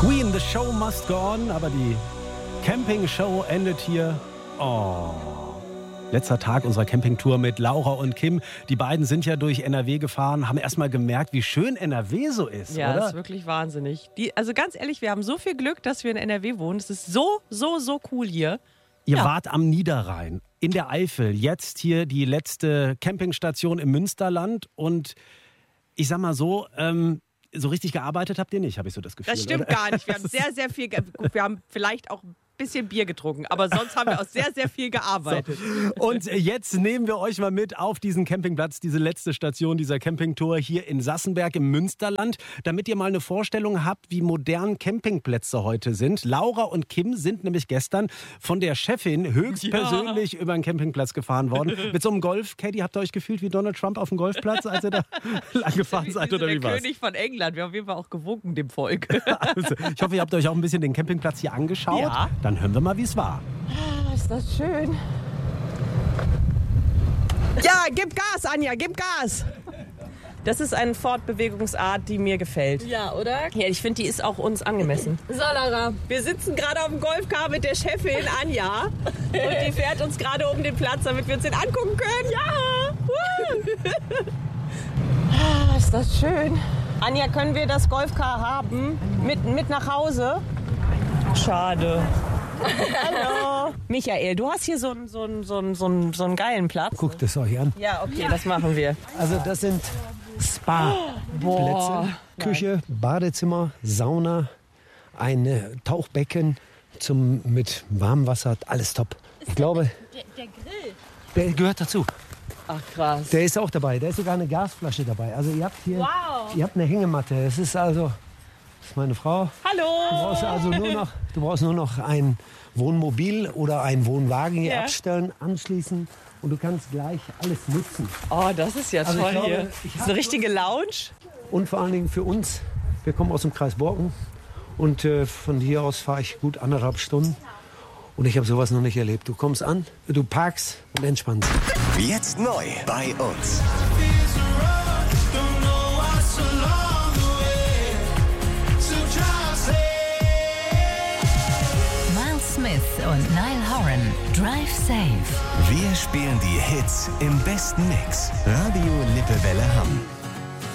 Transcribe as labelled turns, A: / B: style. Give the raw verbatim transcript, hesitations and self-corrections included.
A: Queen, the show must go on, aber die Camping-Show endet hier. Oh. Letzter Tag unserer Campingtour mit Laura und Kim. Die beiden sind ja durch N R W gefahren, haben erst mal gemerkt, wie schön N R W so ist,
B: ja,
A: oder?
B: Das ist wirklich wahnsinnig. Die, also ganz ehrlich, wir haben so viel Glück, dass wir in N R W wohnen. Es ist so, so, so cool hier.
A: Ihr
B: ja.
A: wart am Niederrhein, in der Eifel. Jetzt hier die letzte Campingstation im Münsterland. Und ich sag mal so, ähm, so richtig gearbeitet habt ihr nicht, habe ich so das Gefühl.
B: Das stimmt
A: oder?
B: gar nicht. Wir haben sehr, sehr viel, ge- gut, wir haben vielleicht auch ein bisschen Bier getrunken, aber sonst haben wir auch sehr, sehr viel gearbeitet.
A: So. Und jetzt nehmen wir euch mal mit auf diesen Campingplatz, diese letzte Station dieser Campingtour hier in Sassenberg im Münsterland, damit ihr mal eine Vorstellung habt, wie modern Campingplätze heute sind. Laura und Kim sind nämlich gestern von der Chefin höchstpersönlich ja. über den Campingplatz gefahren worden. Mit so einem Golf-Caddy habt ihr euch gefühlt wie Donald Trump auf dem Golfplatz, als ihr da lang gefahren seid, oder wie
B: der
A: war's?
B: König von England. Wir haben auf jeden Fall auch gewunken dem Volk.
A: Also, ich hoffe, ihr habt euch auch ein bisschen den Campingplatz hier angeschaut.
B: Ja.
A: Dann hören wir mal, wie es war.
B: Ah, ist das schön. Ja, gib Gas, Anja, gib Gas. Das ist eine Fortbewegungsart, die mir gefällt.
C: Ja, oder?
B: Ja, ich finde, die ist auch uns angemessen.
C: So, Lara.
B: Wir sitzen gerade auf dem Golfcar mit der Chefin Anja und die fährt uns gerade um den Platz, damit wir uns den angucken können. Ja! Ah, ist das schön. Anja, können wir das Golfcar haben? Mit, mit nach Hause? Schade. Hallo. Michael, du hast hier so einen so einen- so einen- so einen- so einen geilen Platz.
D: Guckt es euch an.
B: Ja, okay, das machen wir.
D: Also das sind Spa-Plätze. Küche, Badezimmer, Sauna, ein äh, Tauchbecken zum, mit warmem Wasser, alles top. Ich glaube,
C: Der, der Grill.
D: der gehört dazu.
B: Ach, krass.
D: Der ist auch dabei. Da ist sogar eine Gasflasche dabei. Also ihr habt hier
C: Wow.
D: ihr habt eine Hängematte. Es ist also, das ist meine Frau. Du
B: Hallo.
D: brauchst also nur noch, du brauchst nur noch ein Wohnmobil oder einen Wohnwagen hier
B: Ja.
D: abstellen, anschließen und du kannst gleich alles nutzen.
B: Oh, das ist ja
D: Also ich
B: toll
D: glaube,
B: hier.
D: ich
B: Das ist
D: hab-
B: eine richtige Lounge.
D: Und vor allen Dingen für uns, wir kommen aus dem Kreis Borken und äh, von hier aus fahre ich gut anderthalb Stunden. Und ich habe sowas noch nicht erlebt. Du kommst an, du parkst und entspannst.
E: Jetzt neu bei uns.
F: Miles Smith und Niall Horan. Drive Safe.
E: Wir spielen die Hits im besten Mix. Radio Lippewelle Hamm.